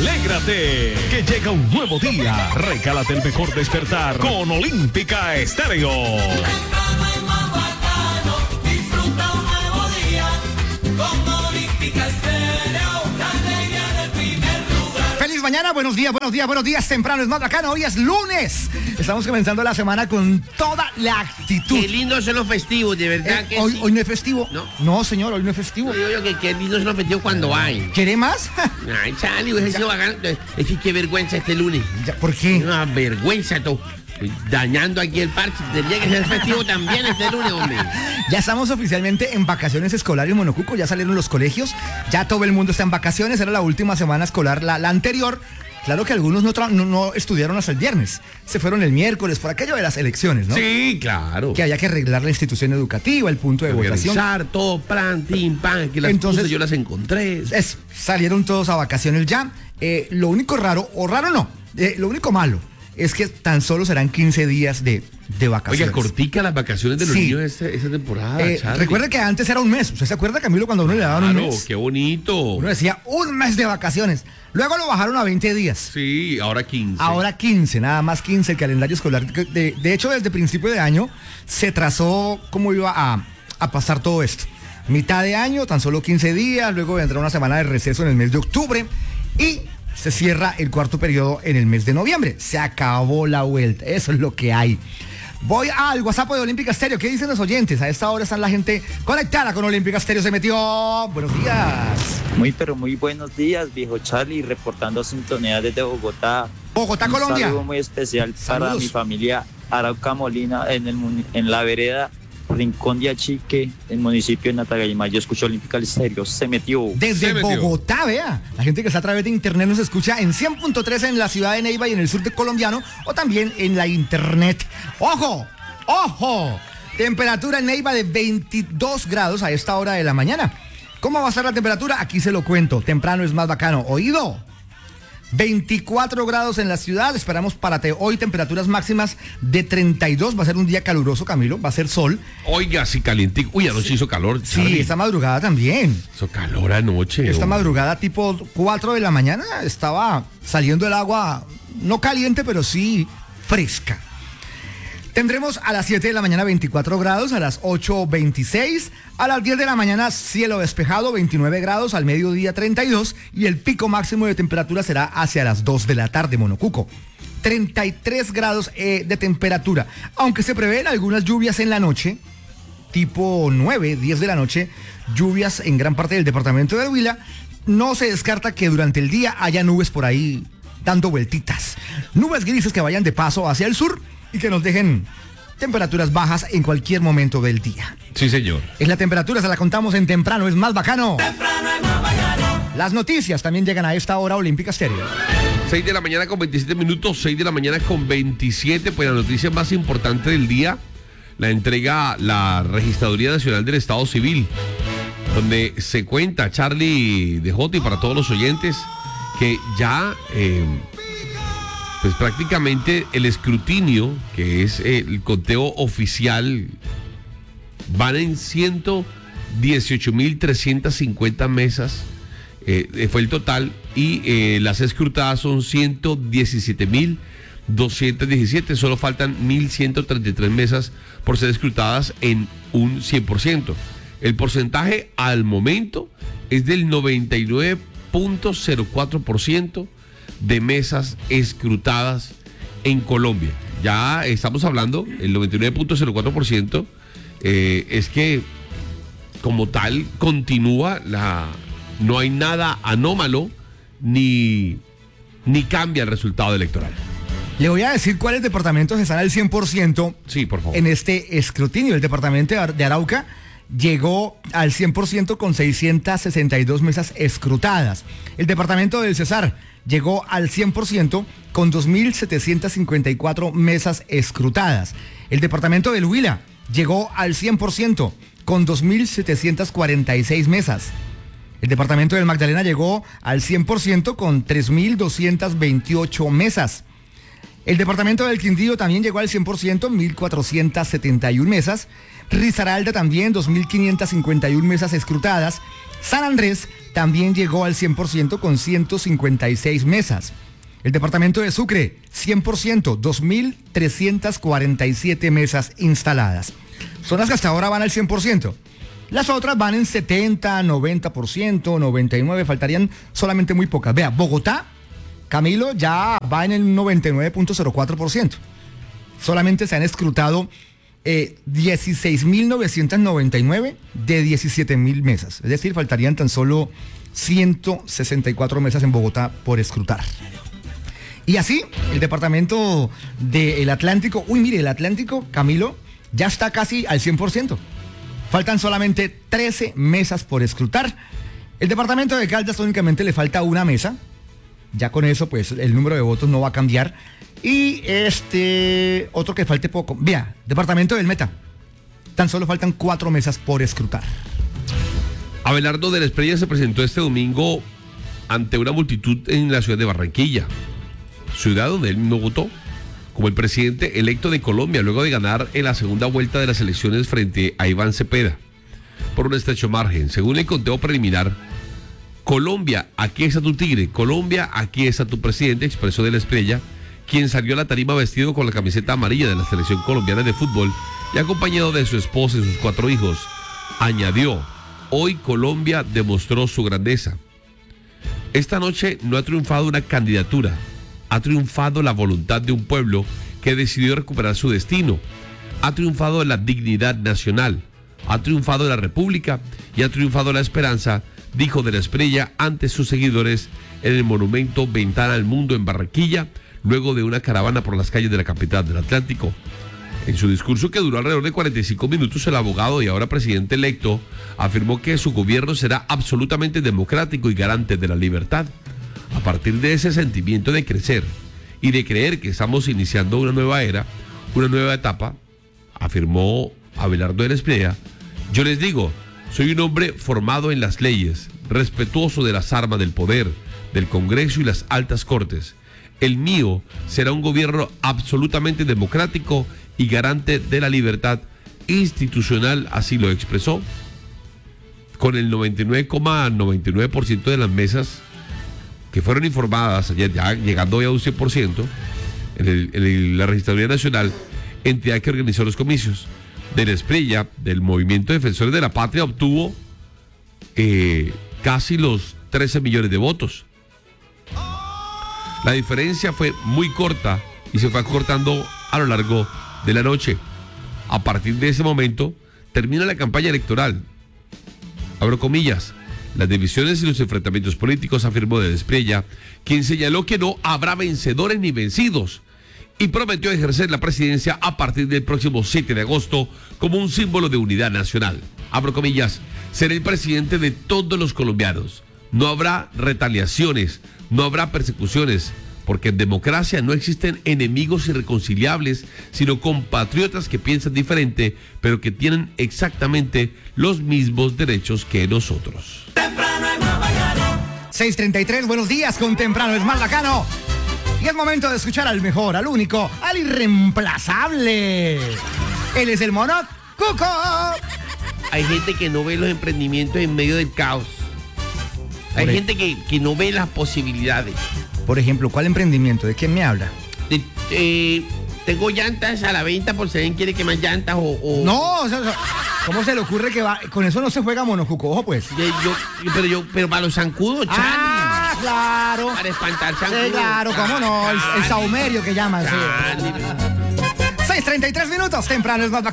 Alégrate, que llega un nuevo día. Regálate el mejor despertar con Olímpica Estéreo. Disfruta un nuevo día con Olímpica Estéreo, la alegría del primer lugar. Feliz mañana, buenos días, temprano es más bacano, hoy es lunes. Estamos comenzando la semana con toda la actitud. Qué lindos son los festivos, de verdad que hoy, sí. hoy no es festivo. No, señor, hoy no es festivo. Yo digo que qué lindos son los festivos cuando hay. ¿Quiere más? Ay, Charlie, hubiese sido bacán. Es que qué vergüenza este lunes. Ya, ¿por qué? Una vergüenza todo. Dañando aquí el parche. Tendría que ser festivo también este lunes, hombre. Ya estamos oficialmente en vacaciones escolares, Monocuco, ya salieron los colegios, ya todo el mundo está en vacaciones, era la última semana escolar, la anterior. Claro que algunos no estudiaron hasta el viernes, se fueron el miércoles por aquello de las elecciones, ¿no? Sí, claro. Que había que arreglar la institución educativa, el punto de votación. Organizar todo, plan, tim, pan, que las Entonces, puse, yo las encontré. Salieron todos a vacaciones ya. Lo único raro, o raro no, lo único malo, es que tan solo serán 15 días de vacaciones. Oiga, cortica las vacaciones de los niños esta temporada, Charlie. Recuerda que antes era un mes. ¿Usted se acuerda, Camilo, cuando a uno le daban un mes? Claro, qué bonito. Uno decía un mes de vacaciones. Luego lo bajaron a 20 días. Sí, ahora 15. Ahora 15, nada más 15 el calendario escolar. De hecho, desde principio de año se trazó cómo iba a pasar todo esto. Mitad de año, tan solo 15 días. Luego vendrá una semana de receso en el mes de octubre. Y se cierra el cuarto periodo en el mes de noviembre. Se acabó la vuelta. Eso es lo que hay. Voy al WhatsApp de Olímpica Estéreo. ¿Qué dicen los oyentes? A esta hora están la gente conectada con Olímpica Estéreo. Se metió. Buenos días. Muy buenos días, viejo Charlie, reportando sintonía desde Bogotá. Bogotá, Colombia. Un saludo muy especial para Saludos. mi familia Arauca Molina en la vereda Rincón de Achique, el municipio de Natagaima. Yo escucho Olímpica Estéreo. Se metió. Desde Se metió. Bogotá, vea. La gente que está a través de internet nos escucha en 100.3 en la ciudad de Neiva y en el sur de colombiano, o también en la internet. ¡Ojo! ¡Ojo! Temperatura en Neiva de 22 grados a esta hora de la mañana. ¿Cómo va a estar la temperatura? Aquí se lo cuento. Temprano es más bacano. ¿Oído? 24 grados en la ciudad, esperamos para hoy temperaturas máximas de 32, va a ser un día caluroso, Camilo, va a ser sol. Oiga, sí, caliente. Uy, anoche hizo calor, Charlie. Sí, esta madrugada también. Hizo calor anoche. Esta hombre. madrugada tipo 4 de la mañana estaba saliendo el agua, no caliente, pero sí fresca. Tendremos a las 7 de la mañana 24 grados, a las 8 26, a las 10 de la mañana cielo despejado 29 grados, al mediodía 32 y el pico máximo de temperatura será hacia las 2 de la tarde, Monocuco. 33 grados de temperatura, aunque se prevén algunas lluvias en la noche, tipo 9, 10 de la noche, lluvias en gran parte del departamento de Huila. No se descarta que durante el día haya nubes por ahí dando vueltitas. Nubes grises que vayan de paso hacia el sur y que nos dejen temperaturas bajas en cualquier momento del día. Sí, señor. Es la temperatura, se la contamos en Temprano es más bacano. Temprano es más bacano. Las noticias también llegan a esta hora, Olímpica Estéreo. 6 de la mañana con 27 minutos, 6 de la mañana con 27. Pues la noticia más importante del día la entrega la Registraduría Nacional del Estado Civil, donde se cuenta, Charlie de Joti, para todos los oyentes, que ya pues prácticamente el escrutinio, que es el conteo oficial, van en 118.350 mesas, fue el total, y las escrutadas son 117.217, solo faltan 1.133 mesas por ser escrutadas en un 100%. El porcentaje al momento es del 99.04% de mesas escrutadas en Colombia. Ya estamos hablando, el 99.04% es que como tal continúa no hay nada anómalo ni cambia el resultado electoral. Le voy a decir cuáles departamentos están al 100%. Sí, por favor. En este escrutinio. El departamento de Arauca llegó al 100% con 662 mesas escrutadas. El departamento del Cesar llegó al 100% con 2.754 mesas escrutadas. El departamento del Huila llegó al 100% con 2.746 mesas. El departamento del Magdalena llegó al 100% con 3.228 mesas. El departamento del Quindío también llegó al 100%, 1.471 mesas. Risaralda también, 2.551 mesas escrutadas. San Andrés, también llegó al 100% con 156 mesas. El departamento de Sucre, 100%, 2.347 mesas instaladas. Son las que hasta ahora van al 100%. Las otras van en 70, 90%, 99%, faltarían solamente muy pocas. Vea, Bogotá, Camilo, ya va en el 99.04%. Solamente se han escrutado 16.999 de 17.000 mesas. Es decir, faltarían tan solo 164 mesas en Bogotá por escrutar. Y así, el departamento del Atlántico, el Atlántico, Camilo, ya está casi al 100%. Faltan solamente 13 mesas por escrutar. El departamento de Caldas únicamente le falta una mesa. Ya con eso, pues, el número de votos no va a cambiar. Y otro que falte poco. Vea, departamento del Meta. Tan solo faltan 4 mesas por escrutar. Abelardo de la Espriella se presentó este domingo ante una multitud en la ciudad de Barranquilla, ciudad donde él mismo votó, como el presidente electo de Colombia, luego de ganar en la segunda vuelta de las elecciones frente a Iván Cepeda, por un estrecho margen. Según el conteo preliminar, Colombia, aquí está tu tigre, Colombia, aquí está tu presidente, expresó de la Espriella, quien salió a la tarima vestido con la camiseta amarilla de la selección colombiana de fútbol y acompañado de su esposa y sus 4 hijos. Añadió, hoy Colombia demostró su grandeza. Esta noche no ha triunfado una candidatura, ha triunfado la voluntad de un pueblo que decidió recuperar su destino, ha triunfado la dignidad nacional, ha triunfado la república y ha triunfado la esperanza, dijo de la Espriella ante sus seguidores en el monumento Ventana al Mundo en Barranquilla, luego de una caravana por las calles de la capital del Atlántico. En su discurso, que duró alrededor de 45 minutos, el abogado y ahora presidente electo afirmó que su gobierno será absolutamente democrático y garante de la libertad. A partir de ese sentimiento de crecer y de creer que estamos iniciando una nueva era, una nueva etapa, afirmó Abelardo de la Espriella, yo les digo, soy un hombre formado en las leyes, respetuoso de las armas del poder, del Congreso y las altas cortes. El mío será un gobierno absolutamente democrático y garante de la libertad institucional, así lo expresó. Con el 99,99% de las mesas que fueron informadas ayer, ya llegando ya a un 100%, en la Registraduría Nacional, entidad que organizó los comicios. De la Espriella, del Movimiento Defensores de la Patria, obtuvo casi los 13 millones de votos. La diferencia fue muy corta y se fue acortando a lo largo de la noche. A partir de ese momento, termina la campaña electoral. Abro comillas, las divisiones y los enfrentamientos políticos, afirmó de la Espriella, quien señaló que no habrá vencedores ni vencidos y prometió ejercer la presidencia a partir del próximo 7 de agosto como un símbolo de unidad nacional. Abro comillas, seré el presidente de todos los colombianos. No habrá retaliaciones, no habrá persecuciones, porque en democracia no existen enemigos irreconciliables, sino compatriotas que piensan diferente, pero que tienen exactamente los mismos derechos que nosotros. Temprano es más bacano. 6:33, buenos días con Temprano es más bacano. Y es momento de escuchar al mejor, al único, al irreemplazable. Él es el Mono Cuco. Hay gente que no ve los emprendimientos en medio del caos. Hay gente que no ve las posibilidades. Por ejemplo, ¿cuál emprendimiento? ¿De quién me habla? Tengo llantas a la venta por si alguien quiere que más llantas o... No, ¿cómo se le ocurre que va? Con eso no se juega Monocuco, ojo pues. Pero para los zancudos, Charlie. Ah, claro. Para espantar zancudos. Sí, claro, cómo no, el saumerio que llaman. Sí. 6:33 minutos, Temprano es más bacano.